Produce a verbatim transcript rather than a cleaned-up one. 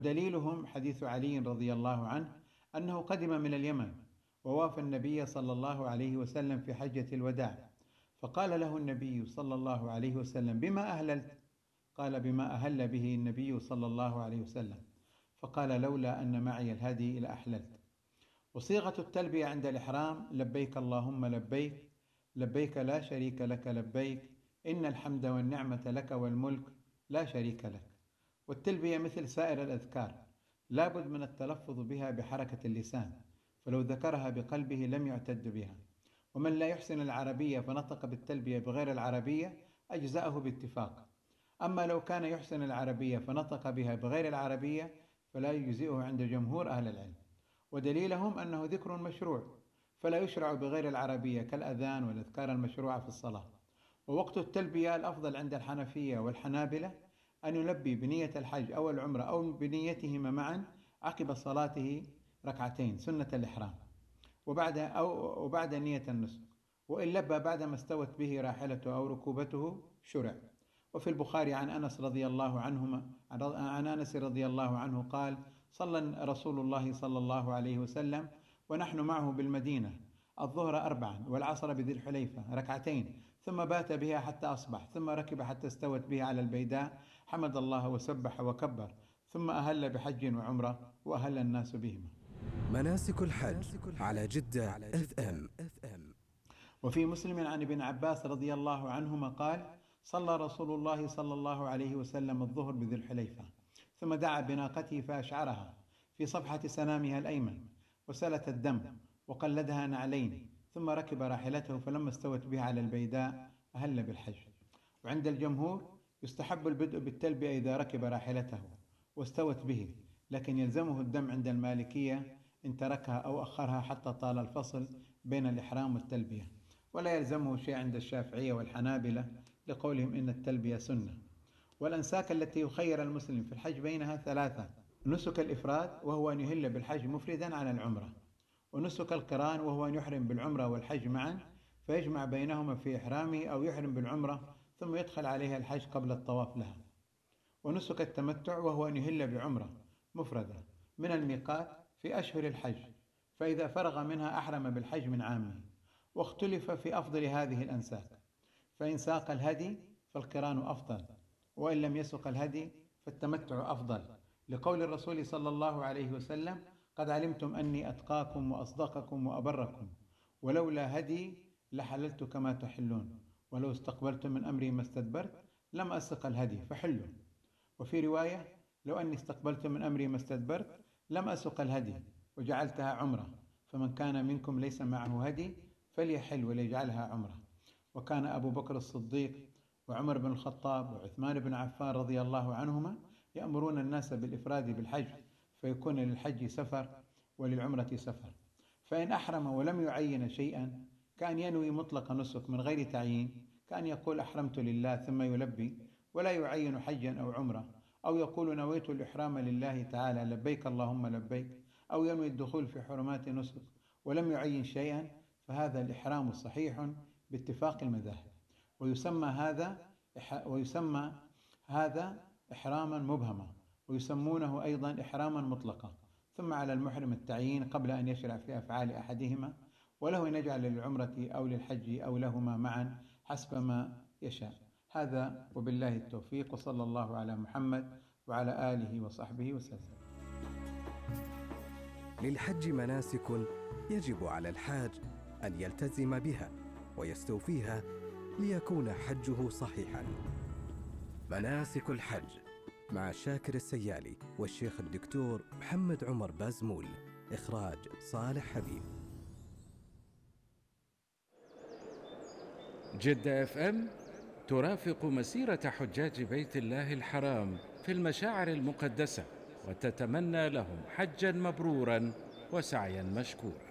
دليلهم حديث علي رضي الله عنه أنه قدم من اليمن ووافى النبي صلى الله عليه وسلم في حجة الوداع، فقال له النبي صلى الله عليه وسلم: بما أهللت؟ قال: بما أهل به النبي صلى الله عليه وسلم. فقال: لولا أن معي الهدي لأحللت. وصيغة التلبية عند الإحرام: لبيك اللهم لبيك، لبيك لا شريك لك لبيك، إن الحمد والنعمة لك والملك لا شريك لك. والتلبية مثل سائر الأذكار لابد من التلفظ بها بحركة اللسان، فلو ذكرها بقلبه لم يعتد بها. ومن لا يحسن العربية فنطق بالتلبية بغير العربية أجزأه باتفاق. أما لو كان يحسن العربية فنطق بها بغير العربية فلا يجزئه عند جمهور أهل العلم. ودليلهم أنه ذكر مشروع، فلا يشرع بغير العربية كالأذان والأذكار المشروعة في الصلاة. ووقت التلبية الأفضل عند الحنفية والحنابلة أن يلبي بنية الحج أو العمرة أو بنيتهما معا عقب صلاته ركعتين سنة الإحرام، وبعد أو وبعد نية النسك. وإن لبى بعدما استوت به راحلته أو ركوبته شرع. وفي البخاري عن أنس رضي الله عنهما عن أنس رضي الله عنه قال: صلى رسول الله صلى الله عليه وسلم ونحن معه بالمدينة الظهر أربعا والعصر بذي الحليفة ركعتين، ثم بات بها حتى أصبح، ثم ركب حتى استوت به على البيداء، حمد الله وسبح وكبر، ثم أهل بحج وعمرة وأهل الناس بهما. مناسك الحج على جدة اف ام. وفي مسلم عن ابن عباس رضي الله عنهما قال: صلى رسول الله صلى الله عليه وسلم الظهر بذي الحليفة، ثم دعا بناقته فأشعرها في صفحة سنامها الأيمن وسلت الدم وقلدها نعلين، ثم ركب راحلته، فلما استوت بها على البيداء أهل بالحج. وعند الجمهور يستحب البدء بالتلبية إذا ركب راحلته واستوت به، لكن يلزمه الدم عند المالكية إن تركها أو أخرها حتى طال الفصل بين الإحرام والتلبية، ولا يلزمه شيء عند الشافعية والحنابلة لقولهم إن التلبية سنة. والأنساك التي يخير المسلم في الحج بينها ثلاثة: نسك الإفراد وهو أن يهل بالحج مفردا عن العمرة، ونسك القران وهو أن يحرم بالعمرة والحج معا فيجمع بينهما في إحرامه، أو يحرم بالعمرة ثم يدخل عليها الحج قبل الطواف لها، ونسك التمتع وهو أن يهل بعمرة مفردة من الميقات في أشهر الحج، فإذا فرغ منها أحرم بالحج من عامه. واختلف في أفضل هذه الأنساك، فإن ساق الهدي فالقران أفضل، وإن لم يسق الهدي فالتمتع أفضل، لقول الرسول صلى الله عليه وسلم: قد علمتم أني أتقاكم وأصدقكم وأبركم، ولولا هدي لحللت كما تحلون، ولو استقبلت من أمري ما استدبرت لم أسق الهدي فحلوا. وفي رواية: لو أني استقبلت من أمري ما استدبرت لم أسق الهدي وجعلتها عمرة، فمن كان منكم ليس معه هدي فليحل وليجعلها عمرة. وكان أبو بكر الصديق وعمر بن الخطاب وعثمان بن عفان رضي الله عنهما يأمرون الناس بالإفراد بالحج، فيكون للحج سفر وللعمرة سفر. فإن أحرم ولم يعين شيئا كان ينوي مطلق نسك من غير تعيين، كان يقول: أحرمت لله ثم يلبي ولا يعين حجا أو عمرة، أو يقول: نويت الإحرام لله تعالى لبيك اللهم لبيك، أو ينوي الدخول في حرمات نسك ولم يعين شيئا، فهذا الإحرام صحيح باتفاق المذاهب. ويسمى هذا ويسمى هذا إحراما مبهما، ويسمونه أيضا إحراما مطلقا. ثم على المحرم التعيين قبل أن يشرع في أفعال أحدهما، وله أن يجعل للعمرة أو للحج أو لهما معا حسب ما يشاء. هذا وبالله التوفيق، وصلى الله على محمد وعلى آله وصحبه وسلم. للحج مناسك يجب على الحاج أن يلتزم بها ويستوفيها ليكون حجه صحيحا. مناسك الحج مع شاكر السيالي والشيخ الدكتور محمد عمر بازمول. إخراج صالح حبيب. جدة اف ام ترافق مسيرة حجاج بيت الله الحرام في المشاعر المقدسة، وتتمنى لهم حجا مبرورا وسعيا مشكورا.